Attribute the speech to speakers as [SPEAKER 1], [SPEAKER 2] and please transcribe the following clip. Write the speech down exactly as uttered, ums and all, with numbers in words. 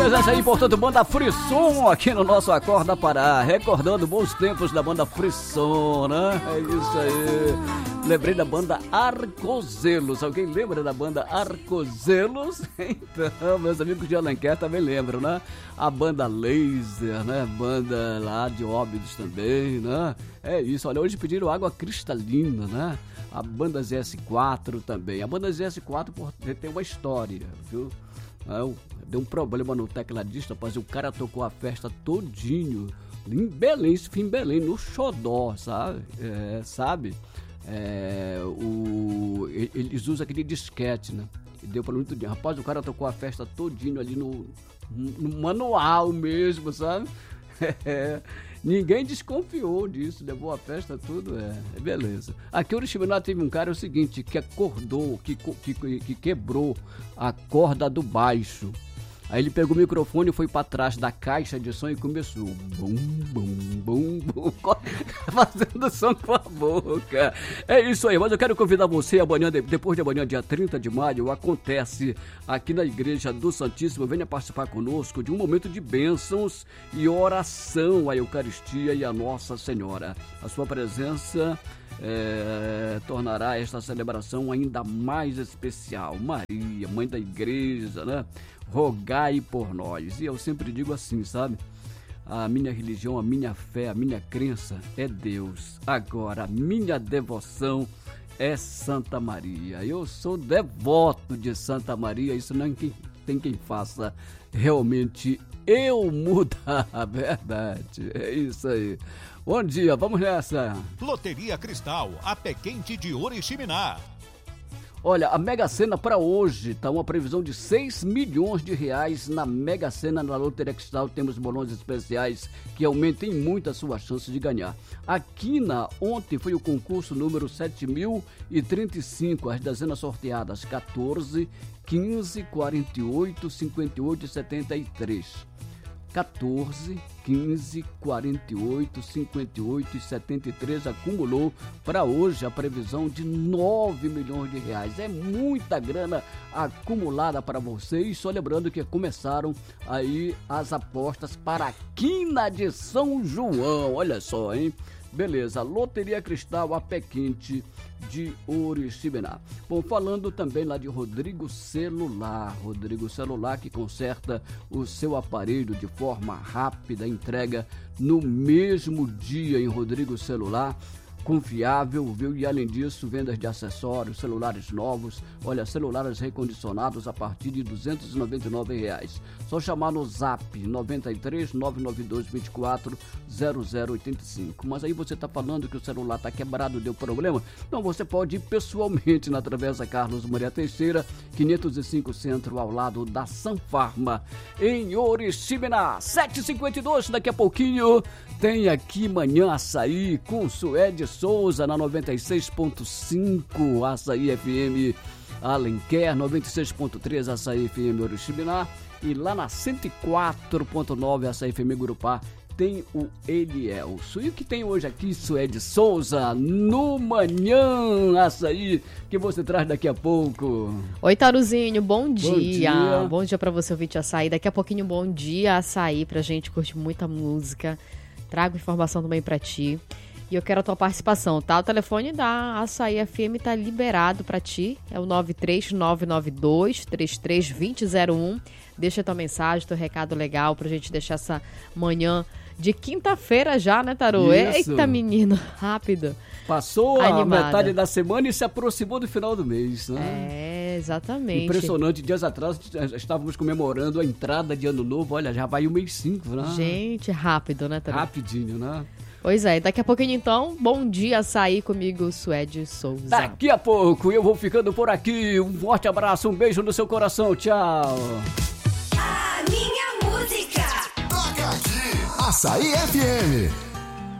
[SPEAKER 1] presença aí, portanto, banda Frisson aqui no nosso Acorda Pará, recordando bons tempos da banda Frisson, né? É isso aí. Lembrei da banda Arcozelos. Alguém lembra da banda Arcozelos? Então, meus amigos de Alenquer também lembram, né? A banda Laser, né? Banda lá de Óbidos também, né? É isso, olha, hoje pediram água cristalina, né? A banda Z S quatro também. A banda Z S quatro tem uma história, viu? Deu um problema no tecladista, rapaz, o cara tocou a festa todinho em Belém, isso foi em Belém, no Xodó, sabe? É, sabe? É, o, eles usam aquele disquete, né? E deu problema tudinho. Rapaz, o cara tocou a festa todinho ali no, no manual mesmo, sabe? É, ninguém desconfiou disso, levou a festa tudo, é, é beleza. Aqui o Oriximiná teve um cara, é o seguinte, que acordou, que, que, que quebrou a corda do baixo. Aí ele pegou o microfone, foi pra trás da caixa de som e começou bum, bum, bum, bum, fazendo som com a boca. É isso aí, mas eu quero convidar você amanhã, depois de amanhã, dia trinta de maio, acontece aqui na Igreja do Santíssimo. Venha participar conosco de um momento de bênçãos e oração à Eucaristia e à Nossa Senhora. A sua presença é, tornará esta celebração ainda mais especial. Maria, Mãe da Igreja, né? Rogai por nós. E eu sempre digo assim, sabe? A minha religião, a minha fé, a minha crença é Deus. Agora, a minha devoção é Santa Maria. Eu sou devoto de Santa Maria. Isso não tem quem faça realmente eu mudar a verdade. É isso aí. Bom dia, vamos nessa.
[SPEAKER 2] Loteria Cristal, a pé quente de Oriximiná.
[SPEAKER 1] Olha, a Mega Sena para hoje tá uma previsão de seis milhões de reais na Mega Sena. Na Loteria Cristal temos bolões especiais que aumentem muito a sua chance de ganhar. Aqui na ontem foi o concurso número sete mil e trinta e cinco, as dezenas sorteadas quatorze, quinze, quarenta e oito, cinquenta e oito e setenta e três. quatorze, quinze, quarenta e oito, cinquenta e oito e setenta e três acumulou para hoje a previsão de nove milhões de reais. É muita grana acumulada para vocês. Só lembrando que começaram aí as apostas para a Quina de São João. Olha só, hein? Beleza, Loteria Cristal, a pé quente de Oriximiná. Bom, falando também lá de Rodrigo Celular. Rodrigo Celular que conserta o seu aparelho de forma rápida, entrega no mesmo dia em Rodrigo Celular. Confiável, viu? E além disso, vendas de acessórios, celulares novos, olha, celulares recondicionados a partir de duzentos e noventa e nove reais. Só chamar no zap nove três, nove nove dois, dois quatro, zero zero oito cinco. Mas aí você está falando que o celular está quebrado, deu problema? Não, você pode ir pessoalmente na Travessa Carlos Maria Teixeira, quinhentos e cinco Centro, ao lado da Sanfarma, em Oriximiná. sete e cinquenta e dois, daqui a pouquinho tem aqui Manhã Açaí com Suede Souza na noventa e seis ponto cinco, Açaí F M Alenquer, noventa e seis ponto três, Açaí F M Oriximiná, e lá na cento e quatro ponto nove, Açaí F M Gurupá, tem o Elielso. E o que tem hoje aqui, Suede Souza, no Manhã Açaí, que você traz daqui a pouco?
[SPEAKER 3] Oi, Taruzinho, bom dia.
[SPEAKER 1] Bom dia,
[SPEAKER 3] bom dia pra você, ouvinte Açaí. Daqui a pouquinho, bom dia Açaí, pra gente curtir muita música. Trago informação também pra ti. E eu quero a tua participação, tá? O telefone da Açaí F M tá liberado pra ti. É o nove três nove nove dois, três três dois zero zero um. Deixa tua mensagem, teu recado legal pra gente deixar essa manhã de quinta-feira já, né, Taru?
[SPEAKER 1] Isso.
[SPEAKER 3] Eita, menino, rápido.
[SPEAKER 1] Passou
[SPEAKER 3] Animada.
[SPEAKER 1] a metade da semana e se aproximou do final do mês, né?
[SPEAKER 3] É, exatamente.
[SPEAKER 1] Impressionante. Dias atrás estávamos comemorando a entrada de ano novo. Olha, já vai o mês cinco, né?
[SPEAKER 3] Gente, rápido, né, Taru?
[SPEAKER 1] Rapidinho, né?
[SPEAKER 3] Pois é, daqui a pouquinho então, bom dia Açaí comigo, Suede Souza.
[SPEAKER 1] Daqui a pouco eu vou ficando por aqui. Um forte abraço, um beijo no seu coração. Tchau.
[SPEAKER 4] A minha música.
[SPEAKER 5] Toca aqui. Açaí F M.